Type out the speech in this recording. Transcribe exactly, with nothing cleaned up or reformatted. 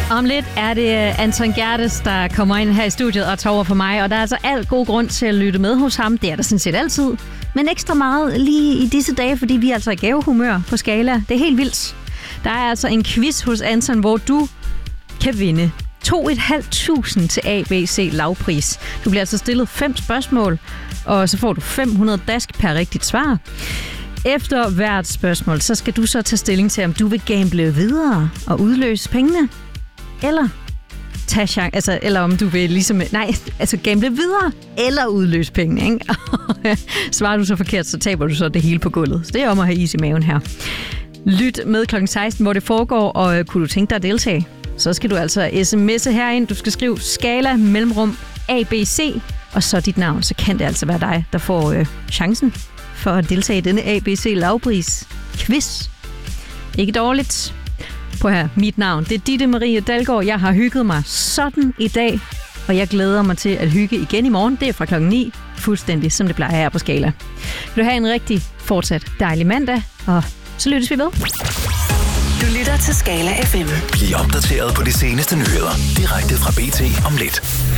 Om lidt er det Anton Gerdes, der kommer ind her i studiet og tager over for mig, og der er altså alt god grund til at lytte med hos ham. Det er der sådan set altid, men ekstra meget lige i disse dage, fordi vi er altså i gavehumør på Skala. Det er helt vildt. Der er altså en quiz hos Anton, hvor du kan vinde to tusind fem hundrede til A B C lavpris. Du bliver altså stillet fem spørgsmål, og så får du fem hundrede dask per rigtigt svar. Efter hvert spørgsmål, så skal du så tage stilling til, om du vil gamble videre og udløse pengene, eller tage chance, altså, eller om du vil ligesom, nej, altså gamble videre, eller udløse pengene, ikke? Svarer du så forkert, så taber du så det hele på gulvet. Så det er om at have is i maven her. Lyt med klokken seksten, hvor det foregår, og kunne du tænke dig at deltage, så skal du altså sms'e herind. Du skal skrive Skala mellemrum A B C, og så dit navn, så kan det altså være dig, der får øh, chancen for at deltage i denne A B C lavpris quiz. Ikke dårligt. På her, mit navn, det er Ditte Marie Dalgaard. Jeg har hygget mig sådan i dag, og jeg glæder mig til at hygge igen i morgen. Det er fra klokken ni, fuldstændig som det plejer her på Skala. Vil du have en rigtig fortsat dejlig mandag, og så lyttes vi ved. Du lytter til Skala F M. Bliv opdateret på de seneste nyheder direkte fra B T om lidt.